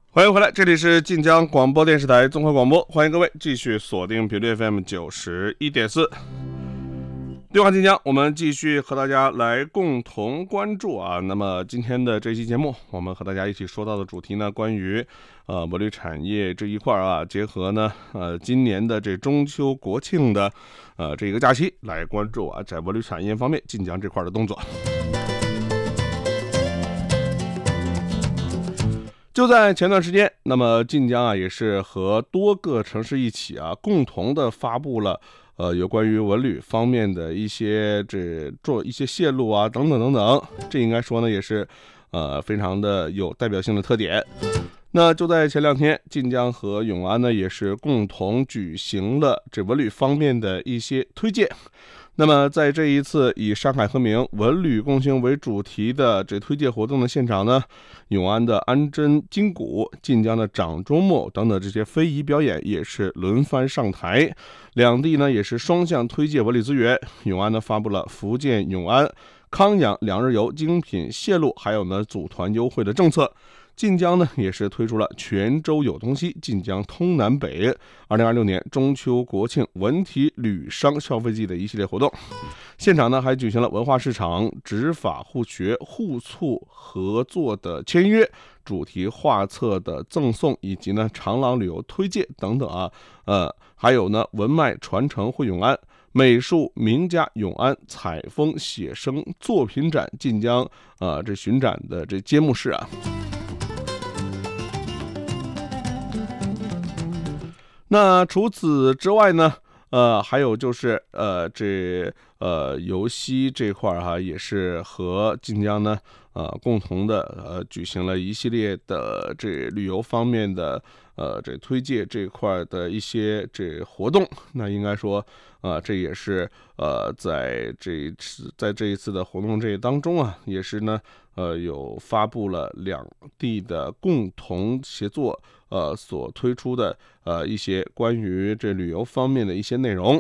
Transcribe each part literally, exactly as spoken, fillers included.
欢迎回来，这里是晋江广播电视台综合广播，欢迎各位继续锁定频率 F M 九十一点四。对话晋江，我们继续和大家来共同关注啊。那么今天的这期节目，我们和大家一起说到的主题呢，关于呃文旅产业这一块啊，结合呢呃今年的这中秋国庆的呃这个假期来关注啊，在文旅产业方面晋江这块的动作。就在前段时间，那么晋江啊也是和多个城市一起啊，共同的发布了呃有关于文旅方面的一些这做一些泄露啊等等等等，这应该说呢也是呃非常的有代表性的特点。那就在前两天，晋江和永安呢也是共同举行了这文旅方面的一些推荐。那么在这一次以山海和鸣文旅共兴为主题的这推介活动的现场呢，永安的安贞金鼓、晋江的掌中木等等这些非遗表演也是轮番上台，两地呢也是双向推介文旅资源。永安呢发布了福建永安、康养两日游精品泄露，还有呢组团优惠的政策。晋江呢也是推出了泉州有东西，晋江通南北二零二六年中秋国庆文体旅商消费季的一系列活动。现场呢还举行了文化市场、执法互学、互促合作的签约、主题画册的赠送，以及呢长廊旅游推介等等啊，呃，还有呢文脉传承会永安、美术名家永安、采风写生作品展、晋江呃这巡展的这揭幕式啊。那除此之外呢，呃，还有就是呃，这呃游西这块哈、啊，也是和晋江呢，呃，共同的呃举行了一系列的这旅游方面的呃这推介这块的一些这活动。那应该说，啊，这也是呃在这一次在这一次的活动这当中啊，也是呢，呃有发布了两地的共同协作。呃，所推出的呃一些关于这旅游方面的一些内容。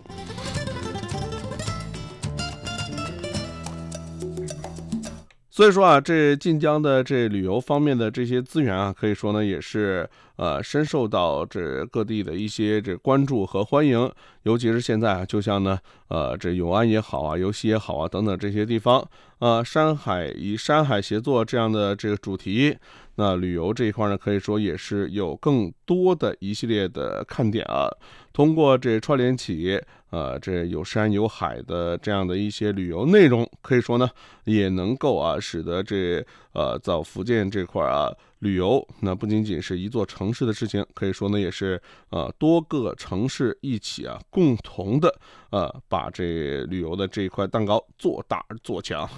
所以说啊，这晋江的这旅游方面的这些资源啊，可以说呢也是呃深受到这各地的一些这关注和欢迎。尤其是现在啊，就像呢呃这永安也好啊，游西也好啊等等这些地方，呃山海以山海协作这样的这个主题，那旅游这一块呢，可以说也是有更多的一系列的看点啊。通过这串联起呃这有山有海的这样的一些旅游内容，可以说呢也能够啊使得这呃在福建这块啊旅游，那不仅仅是一座城市的事情，可以说呢也是呃多个城市一起啊共同的呃把这旅游的这一块蛋糕做大做强。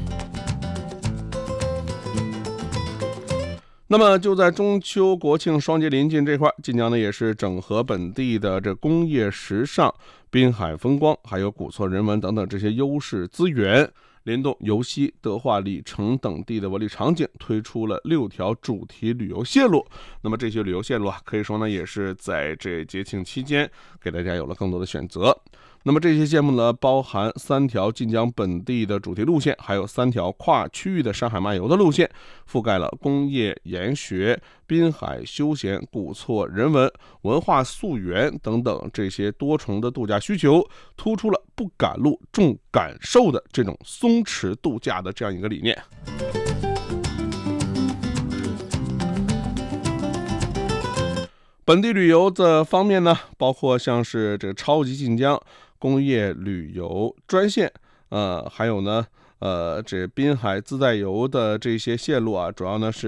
那么就在中秋国庆双节临近这块，晋江呢也是整合本地的这工业时尚、滨海风光，还有古厝人文等等这些优势资源，联动游西、德化、里城等地的文旅场景，推出了六条主题旅游线路。那么这些旅游线路啊，可以说呢也是在这节庆期间给大家有了更多的选择。那么这些项目呢，包含三条晋江本地的主题路线，还有三条跨区域的山海漫游的路线，覆盖了工业研学、滨海休闲、古厝人文、文化溯源等等这些多重的度假需求，突出了不赶路重感受的这种松弛度假的这样一个理念。本地旅游的方面呢，包括像是这个超级晋江工业旅游专线，呃，还有呢，呃，这滨海自带游的这些线路啊，主要呢是